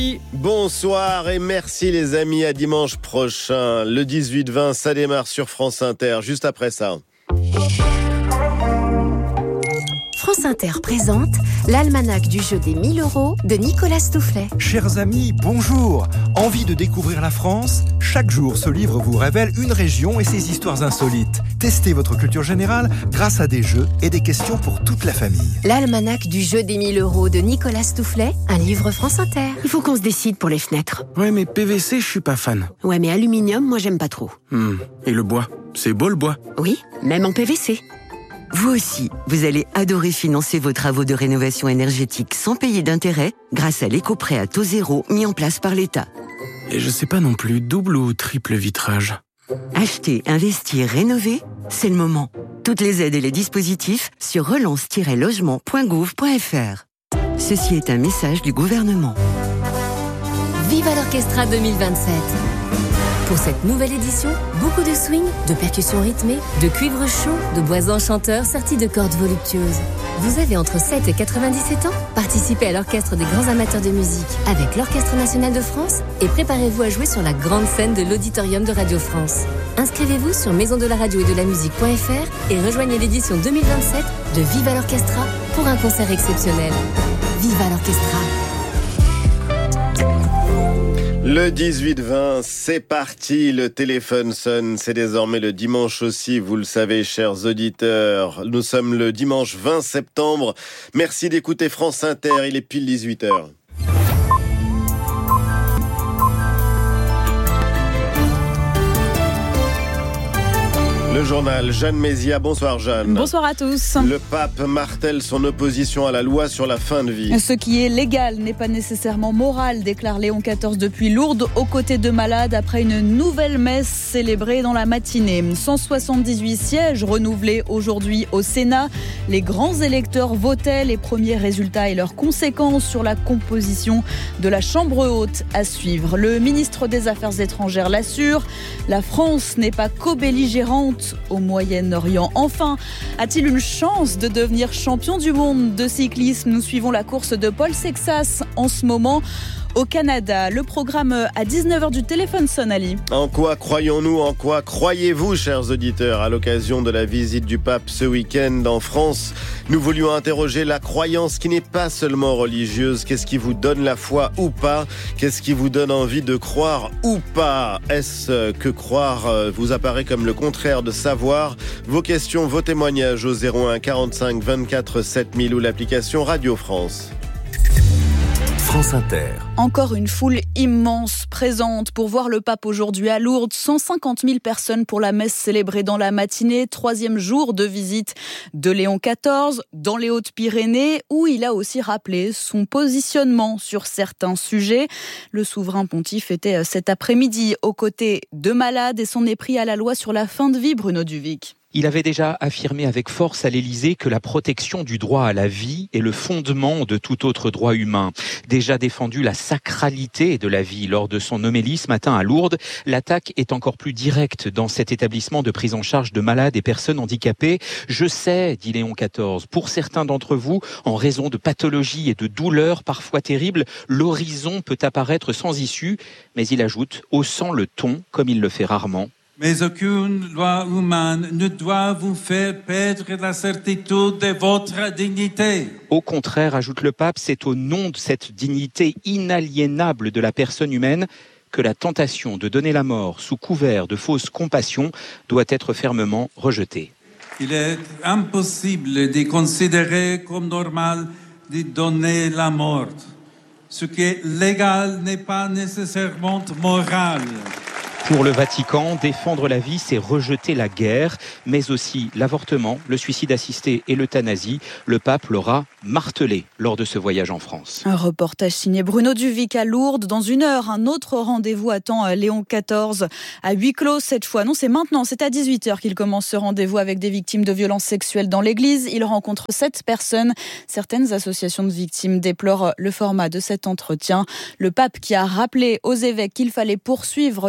Bonsoir et merci les amis, à dimanche prochain. Le 18-20, ça démarre sur France Inter, juste après ça. France Inter présente l'almanach du jeu des 1000 € de Nicolas Stoufflet. Chers amis, bonjour. Envie de découvrir la France ? Chaque jour, ce livre vous révèle une région et ses histoires insolites. Testez votre culture générale grâce à des jeux et des questions pour toute la famille. L'almanach du jeu des 1000 € de Nicolas Stoufflet, un livre France Inter. Il faut qu'on se décide pour les fenêtres. Ouais, mais PVC, je suis pas fan. Ouais, mais aluminium, moi j'aime pas trop. Et le bois ? C'est beau le bois ? Oui, même en PVC. Vous aussi, vous allez adorer financer vos travaux de rénovation énergétique sans payer d'intérêt grâce à l'éco-prêt à taux zéro mis en place par l'État. Et je sais pas non plus, double ou triple vitrage. Acheter, investir, rénover, c'est le moment. Toutes les aides et les dispositifs sur relance-logement.gouv.fr. Ceci est un message du gouvernement. Viva l'Orchestra 2027. Pour cette nouvelle édition, beaucoup de swing, de percussions rythmées, de cuivre chaud, de bois enchanteurs sortis de cordes voluptueuses. Vous avez entre 7 et 97 ans ? Participez à l'orchestre des grands amateurs de musique avec l'Orchestre National de France et préparez-vous à jouer sur la grande scène de l'Auditorium de Radio France. Inscrivez-vous sur maisondelaradio et de la musique.fr et rejoignez l'édition 2027 de Viva l'Orchestra pour un concert exceptionnel. Viva l'Orchestra. Le 18-20, c'est parti, le téléphone sonne, c'est désormais le dimanche aussi, vous le savez chers auditeurs. Nous sommes le dimanche 20 septembre, merci d'écouter France Inter, il est pile 18h. Le journal, Jeanne Mézia. Bonsoir Jeanne. Bonsoir à tous. Le pape martèle son opposition à la loi sur la fin de vie. Ce qui est légal n'est pas nécessairement moral, déclare Léon XIV depuis Lourdes, aux côtés de malades, après une nouvelle messe célébrée dans la matinée. 178 sièges renouvelés aujourd'hui au Sénat. Les grands électeurs votaient, les premiers résultats et leurs conséquences sur la composition de la Chambre haute à suivre. Le ministre des Affaires étrangères l'assure, la France n'est pas co-belligérante au Moyen-Orient. Enfin, a-t-il une chance de devenir champion du monde de cyclisme ? Nous suivons la course de Paul Sexas en ce moment au Canada. Le programme à 19h du téléphone sonne, Ali. En quoi croyons-nous, en quoi croyez-vous, chers auditeurs ? À l'occasion de la visite du pape ce week-end en France, nous voulions interroger la croyance qui n'est pas seulement religieuse. Qu'est-ce qui vous donne la foi ou pas ? Qu'est-ce qui vous donne envie de croire ou pas ? Est-ce que croire vous apparaît comme le contraire de savoir ? Vos questions, vos témoignages au 01 45 24 7000 ou l'application Radio France. France Inter. Encore une foule immense présente pour voir le pape aujourd'hui à Lourdes. 150 000 personnes pour la messe célébrée dans la matinée. 3e jour de visite de Léon XIV dans les Hautes-Pyrénées, où il a aussi rappelé son positionnement sur certains sujets. Le souverain pontife était cet après-midi aux côtés de malades et s'en est pris à la loi sur la fin de vie, Bruno Duvic. Il avait déjà affirmé avec force à l'Élysée que la protection du droit à la vie est le fondement de tout autre droit humain. Déjà défendu la sacralité de la vie lors de son homélie ce matin à Lourdes, l'attaque est encore plus directe dans cet établissement de prise en charge de malades et personnes handicapées. Je sais, dit Léon XIV, pour certains d'entre vous, en raison de pathologies et de douleurs parfois terribles, l'horizon peut apparaître sans issue, mais il ajoute, haussant le ton, comme il le fait rarement. Mais aucune loi humaine ne doit vous faire perdre la certitude de votre dignité. Au contraire, ajoute le pape, c'est au nom de cette dignité inaliénable de la personne humaine que la tentation de donner la mort sous couvert de fausse compassion doit être fermement rejetée. Il est impossible de considérer comme normal de donner la mort. Ce qui est légal n'est pas nécessairement moral. Pour le Vatican, défendre la vie, c'est rejeter la guerre, mais aussi l'avortement, le suicide assisté et l'euthanasie. Le pape l'aura martelé lors de ce voyage en France. Un reportage signé Bruno Duvic à Lourdes. Dans 1 heure, un autre rendez-vous attend Léon XIV à huis clos cette fois. Non, c'est maintenant, c'est à 18h qu'il commence ce rendez-vous avec des victimes de violences sexuelles dans l'église. Il rencontre 7 personnes. Certaines associations de victimes déplorent le format de cet entretien. Le pape qui a rappelé aux évêques qu'il fallait poursuivre le combat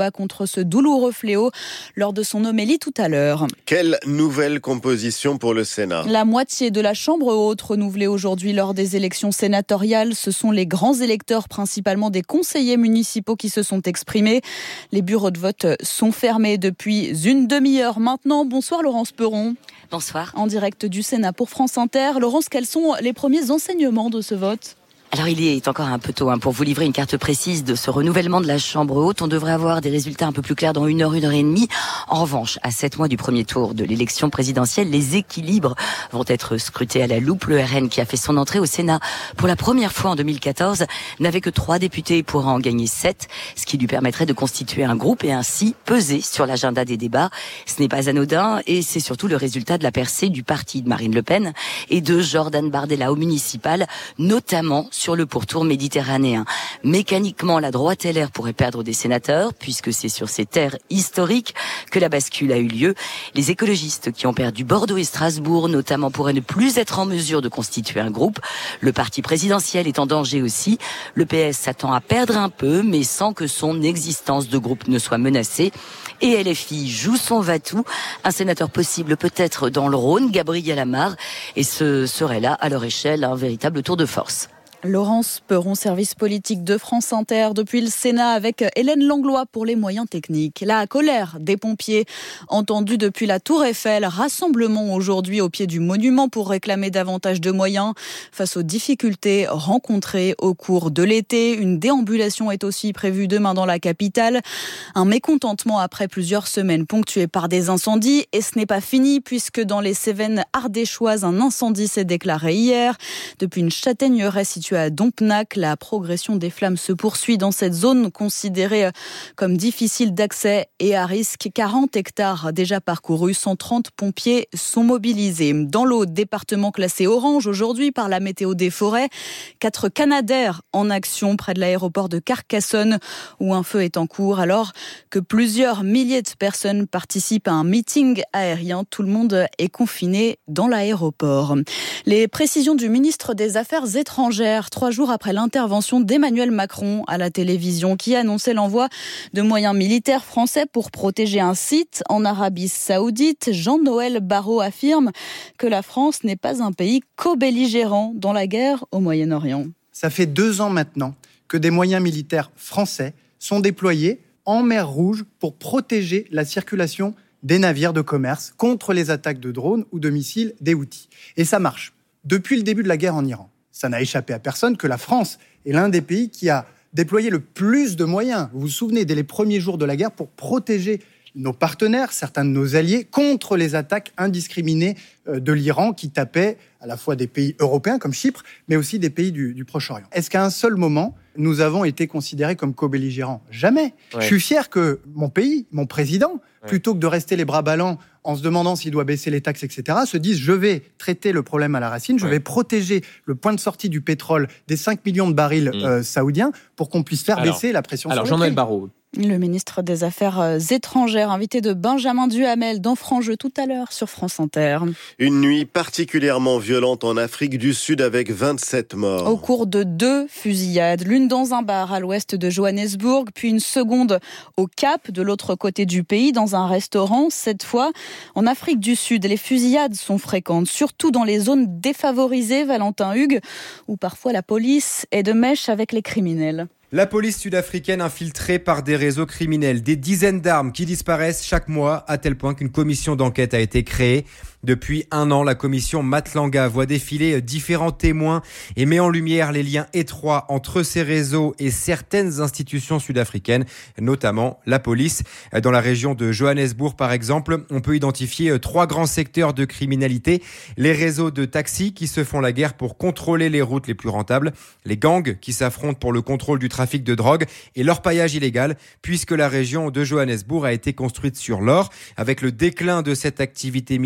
combat contre ce douloureux fléau lors de son homélie tout à l'heure. Quelle nouvelle composition pour le Sénat ? La moitié de la Chambre haute renouvelée aujourd'hui lors des élections sénatoriales. Ce sont les grands électeurs, principalement des conseillers municipaux, qui se sont exprimés. Les bureaux de vote sont fermés depuis une demi-heure maintenant. Bonsoir Laurence Perron. Bonsoir. En direct du Sénat pour France Inter. Laurence, quels sont les premiers enseignements de ce vote ? Alors il est encore un peu tôt pour vous livrer une carte précise de ce renouvellement de la Chambre haute. On devrait avoir des résultats un peu plus clairs dans 1 heure et demie. En revanche, à 7 mois du premier tour de l'élection présidentielle, les équilibres vont être scrutés à la loupe. Le RN, qui a fait son entrée au Sénat pour la première fois en 2014, n'avait que 3 députés et pourra en gagner 7, ce qui lui permettrait de constituer un groupe et ainsi peser sur l'agenda des débats. Ce n'est pas anodin et c'est surtout le résultat de la percée du parti de Marine Le Pen et de Jordan Bardella au municipal, notamment sur le pourtour méditerranéen. Mécaniquement, la droite LR pourrait perdre des sénateurs, puisque c'est sur ces terres historiques que la bascule a eu lieu. Les écologistes qui ont perdu Bordeaux et Strasbourg, notamment, pourraient ne plus être en mesure de constituer un groupe. Le parti présidentiel est en danger aussi. Le PS s'attend à perdre un peu, mais sans que son existence de groupe ne soit menacée. Et LFI joue son va-tout. Un sénateur possible peut-être dans le Rhône, Gabriel Amar, et ce serait là, à leur échelle, un véritable tour de force. Laurence Perron, service politique de France Inter, depuis le Sénat avec Hélène Langlois pour les moyens techniques. La colère des pompiers entendue depuis la Tour Eiffel. Rassemblement aujourd'hui au pied du monument pour réclamer davantage de moyens face aux difficultés rencontrées au cours de l'été. Une déambulation est aussi prévue demain dans la capitale. Un mécontentement après plusieurs semaines ponctuées par des incendies. Et ce n'est pas fini puisque dans les Cévennes ardéchoises, un incendie s'est déclaré hier. Depuis une châtaigneraie située à Dompenac, la progression des flammes se poursuit dans cette zone considérée comme difficile d'accès et à risque. 40 hectares déjà parcourus, 130 pompiers sont mobilisés. Dans l'Aude, département classé orange aujourd'hui par la météo des forêts, 4 Canadair en action près de l'aéroport de Carcassonne où un feu est en cours alors que plusieurs milliers de personnes participent à un meeting aérien. Tout le monde est confiné dans l'aéroport. Les précisions du ministre des Affaires étrangères 3 jours après l'intervention d'Emmanuel Macron à la télévision qui annonçait l'envoi de moyens militaires français pour protéger un site en Arabie Saoudite. Jean-Noël Barrot affirme que la France n'est pas un pays co-belligérant dans la guerre au Moyen-Orient. Ça fait 2 ans maintenant que des moyens militaires français sont déployés en mer Rouge pour protéger la circulation des navires de commerce contre les attaques de drones ou de missiles des Houthis. Et ça marche. Depuis le début de la guerre en Iran, ça n'a échappé à personne que la France est l'un des pays qui a déployé le plus de moyens, vous vous souvenez, dès les premiers jours de la guerre, pour protéger nos partenaires, certains de nos alliés, contre les attaques indiscriminées de l'Iran qui tapaient à la fois des pays européens comme Chypre, mais aussi des pays du Proche-Orient. Est-ce qu'à un seul moment, nous avons été considérés comme co-belligérants ? Jamais. Ouais. Je suis fier que mon pays, mon président, plutôt que de rester les bras ballants en se demandant s'il doit baisser les taxes, etc., se disent « je vais traiter le problème à la racine, je vais protéger le point de sortie du pétrole des 5 millions de barils saoudiens pour qu'on puisse faire baisser la pression sur le prix. » Alors Jean-Noël Barrot. Le ministre des Affaires étrangères, invité de Benjamin Duhamel dans Franc-Jeu tout à l'heure sur France Inter. Une nuit particulièrement violente en Afrique du Sud avec 27 morts. Au cours de 2 fusillades, l'une dans un bar à l'ouest de Johannesburg, puis une seconde au Cap, de l'autre côté du pays, dans un restaurant. Cette fois, en Afrique du Sud, les fusillades sont fréquentes, surtout dans les zones défavorisées, Valentin Hugues, où parfois la police est de mèche avec les criminels. La police sud-africaine infiltrée par des réseaux criminels, des dizaines d'armes qui disparaissent chaque mois, à tel point qu'une commission d'enquête a été créée. Depuis 1 an, la commission Matlanga voit défiler différents témoins et met en lumière les liens étroits entre ces réseaux et certaines institutions sud-africaines, notamment la police. Dans la région de Johannesburg, par exemple, on peut identifier 3 grands secteurs de criminalité. Les réseaux de taxis qui se font la guerre pour contrôler les routes les plus rentables, les gangs qui s'affrontent pour le contrôle du trafic de drogue et l'orpaillage illégal, puisque la région de Johannesburg a été construite sur l'or. Avec le déclin de cette activité minière,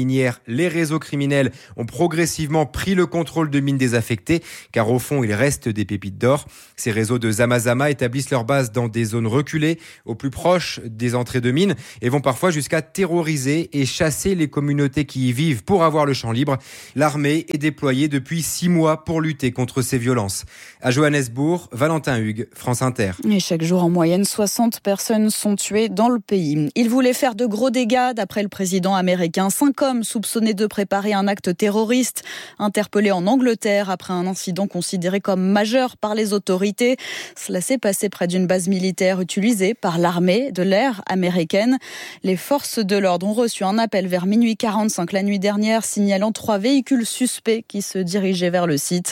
les réseaux criminels ont progressivement pris le contrôle de mines désaffectées, car au fond, il reste des pépites d'or. Ces réseaux de Zamazama établissent leur base dans des zones reculées, au plus proche des entrées de mines, et vont parfois jusqu'à terroriser et chasser les communautés qui y vivent pour avoir le champ libre. L'armée est déployée depuis 6 mois pour lutter contre ces violences. À Johannesburg, Valentin Hugues, France Inter. Et chaque jour, en moyenne, 60 personnes sont tuées dans le pays. Il voulait faire de gros dégâts, d'après le président américain. 5 hommes soupçonnés de préparer un acte terroriste, interpellés en Angleterre après un incident considéré comme majeur par les autorités. Cela s'est passé près d'une base militaire utilisée par l'armée de l'air américaine. Les forces de l'ordre ont reçu un appel vers minuit 45 la nuit dernière, signalant 3 véhicules suspects qui se dirigeaient vers le site.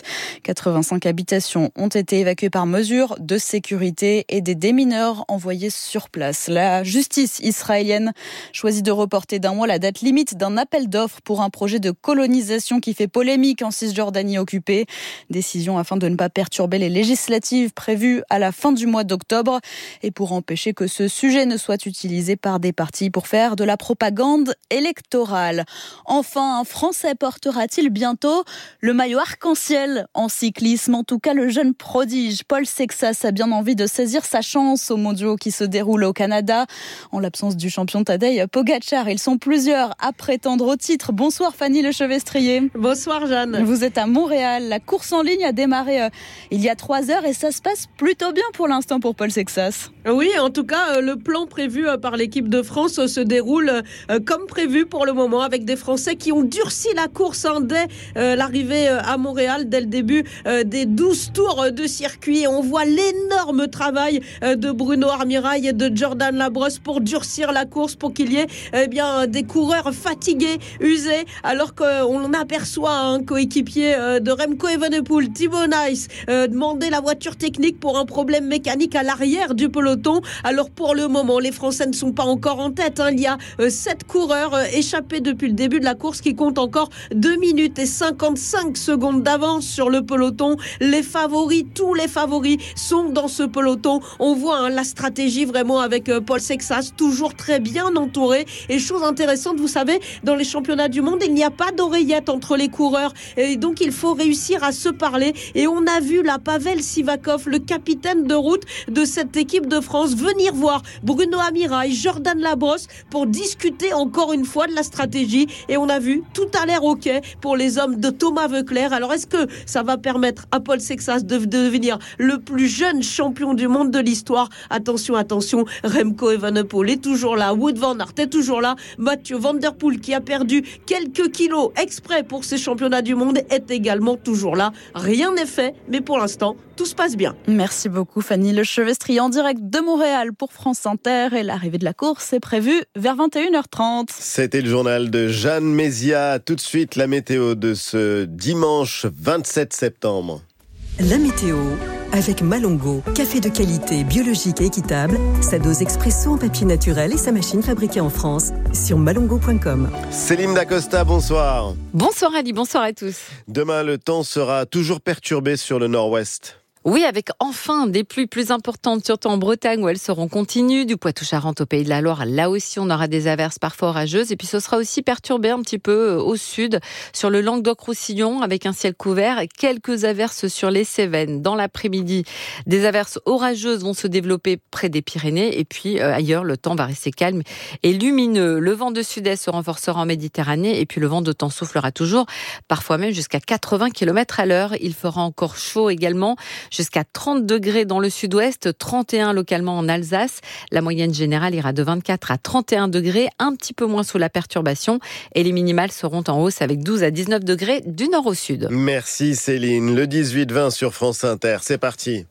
85 habitations ont été évacuées par mesure de sécurité et des démineurs envoyés sur place. La justice israélienne choisit de reporter d'un mois la date limite d'un appel d'offres pour un projet de colonisation qui fait polémique en Cisjordanie occupée. Décision afin de ne pas perturber les législatives prévues à la fin du mois d'octobre et pour empêcher que ce sujet ne soit utilisé par des partis pour faire de la propagande électorale. Enfin, un Français portera-t-il bientôt le maillot arc-en-ciel en cyclisme? En tout cas, le jeune prodige Paul Sexas a bien envie de saisir sa chance aux mondiaux qui se déroulent au Canada. En l'absence du champion Tadej Pogačar, ils sont plusieurs à prétendre au titre. Bonsoir Fanny Lechevestrier. Bonsoir Jeanne. Vous êtes à Montréal. La course en ligne a démarré il y a 3 heures et ça se passe plutôt bien pour l'instant pour Paul Sexas. Oui, en tout cas, le plan prévu par l'équipe de France se déroule comme prévu pour le moment, avec des Français qui ont durci la course dès l'arrivée à Montréal, dès le début des 12 tours de circuit. On voit l'énorme travail de Bruno Armirail et de Jordan Labrosse pour durcir la course, pour qu'il y ait des coureurs fatigués, usés, alors qu'on aperçoit un coéquipier de Remco Evenepoel, Thibaut Nice, demander la voiture technique pour un problème mécanique à l'arrière du peloton. Alors pour le moment, les Français ne sont pas encore en tête. Il y a 7 coureurs échappés depuis le début de la course qui comptent encore 2 minutes et 55 secondes d'avance sur le peloton. Les favoris, tous les favoris sont dans ce peloton. On voit la stratégie vraiment avec Paul Sexas, toujours très bien entouré. Et chose intéressante, vous savez, dans les championnats du monde, il n'y a pas d'oreillette entre les coureurs. Et donc il faut réussir à se parler. Et on a vu Pavel Sivakov, le capitaine de route de cette équipe de France, venir voir Bruno Armirail, Jordan Labrosse pour discuter encore une fois de la stratégie. Et on a vu, tout a l'air OK pour les hommes de Thomas Voeckler. Alors est-ce que ça va permettre à Paul Sexas de devenir le plus jeune champion du monde de l'histoire? Attention, Remco Evenepoel est toujours là, Wout van Aert est toujours là, Mathieu Van Der Poel, qui a perdu quelques kilos exprès pour ces championnats du monde, est également toujours là. Rien n'est fait, mais pour l'instant, tout se passe bien. Merci beaucoup Fanny Lechevestrier en direct de Montréal pour France Inter, et l'arrivée de la course est prévue vers 21h30. C'était le journal de Jeanne Mézia. Tout de suite, la météo de ce dimanche 27 septembre. La météo avec Malongo, café de qualité, biologique et équitable, sa dose expresso en papier naturel et sa machine fabriquée en France sur malongo.com. Céline Dacosta, bonsoir. Bonsoir Ali, bonsoir à tous. Demain, le temps sera toujours perturbé sur le nord-ouest. Oui, avec enfin des pluies plus importantes, surtout en Bretagne où elles seront continues, du Poitou-Charentes au Pays de la Loire. Là aussi, on aura des averses parfois orageuses. Et puis, ce sera aussi perturbé un petit peu au sud, sur le Languedoc-Roussillon, avec un ciel couvert et quelques averses sur les Cévennes. Dans l'après-midi, des averses orageuses vont se développer près des Pyrénées. Et puis, ailleurs, le temps va rester calme et lumineux. Le vent de sud-est se renforcera en Méditerranée. Et puis, le vent de temps soufflera toujours, parfois même jusqu'à 80 km à l'heure. Il fera encore chaud également, jusqu'à 30 degrés dans le sud-ouest, 31 localement en Alsace. La moyenne générale ira de 24 à 31 degrés, un petit peu moins sous la perturbation. Et les minimales seront en hausse avec 12 à 19 degrés du nord au sud. Merci Céline. Le 18-20 sur France Inter, c'est parti.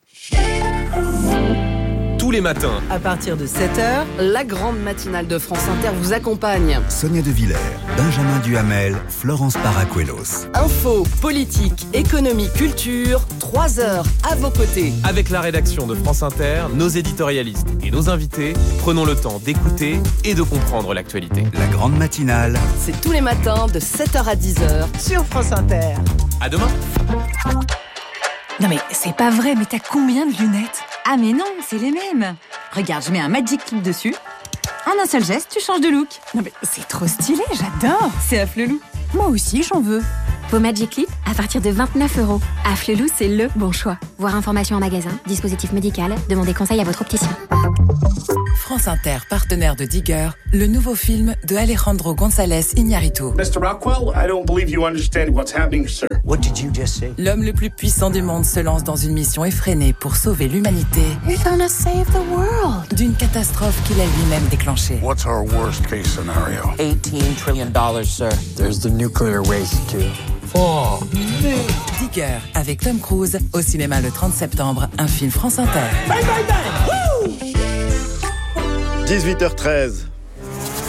Tous les matins, à partir de 7h, la grande matinale de France Inter vous accompagne. Sonia De Villers, Benjamin Duhamel, Florence Paracuelos. Info, politique, économie, culture, 3 heures à vos côtés. Avec la rédaction de France Inter, nos éditorialistes et nos invités, prenons le temps d'écouter et de comprendre l'actualité. La grande matinale, c'est tous les matins de 7h à 10h sur France Inter. À demain. Non mais c'est pas vrai, mais t'as combien de lunettes? Ah mais non, c'est les mêmes. Regarde, je mets un Magic Clip dessus. En un seul geste, tu changes de look. Non mais c'est trop stylé, j'adore. C'est Afflelou. Moi aussi, j'en veux. Vos Magic Clip à partir de 29 €. Afflelou, c'est le bon choix. Voir information en magasin, dispositif médical, demandez conseil à votre opticien. France Inter, partenaire de Digger, le nouveau film de Alejandro González Iñárritu. Mr. Rockwell, I don't believe you understand what's happening, sir. What did you just say? L'homme le plus puissant du monde se lance dans une mission effrénée pour sauver l'humanité. You're gonna save the world. D'une catastrophe qu'il a lui-même déclenchée. What's our worst case scenario? $18 trillion, sir. There's the nuclear waste, too. Oh, Digger, avec Tom Cruise, au cinéma le 30 septembre, un film France Inter. Bang, bang, bang. 18h13.